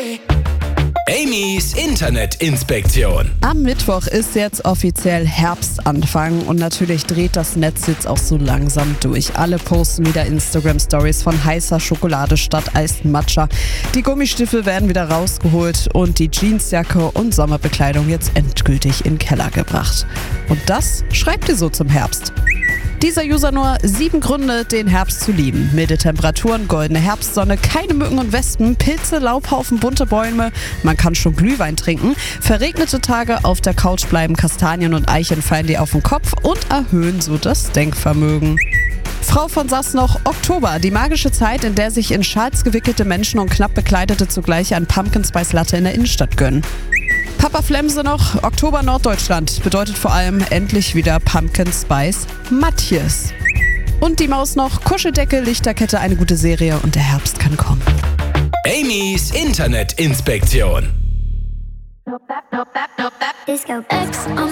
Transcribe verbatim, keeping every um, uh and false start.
Amy's Internetinspektion. Am Mittwoch ist jetzt offiziell Herbstanfang und natürlich dreht das Netz jetzt auch so langsam durch. Alle posten wieder Instagram-Stories von heißer Schokolade statt Eis Matcha. Die Gummistiefel werden wieder rausgeholt und die Jeansjacke und Sommerbekleidung jetzt endgültig in den Keller gebracht. Und das schreibt ihr so zum Herbst. Dieser User nur sieben Gründe, den Herbst zu lieben. Milde Temperaturen, goldene Herbstsonne, keine Mücken und Wespen, Pilze, Laubhaufen, bunte Bäume. Man kann schon Glühwein trinken. Verregnete Tage auf der Couch bleiben, Kastanien und Eicheln fallen dir auf den Kopf und erhöhen so das Denkvermögen. Frau von Sass noch Oktober, die magische Zeit, in der sich in Schals gewickelte Menschen und knapp Bekleidete zugleich ein Pumpkin Spice Latte in der Innenstadt gönnen. Papa Flemse noch, Oktober Norddeutschland, bedeutet vor allem endlich wieder Pumpkin Spice Matjes. Und die Maus noch, Kuscheldecke, Lichterkette, eine gute Serie und der Herbst kann kommen. Amy's Internetinspektion. Disco X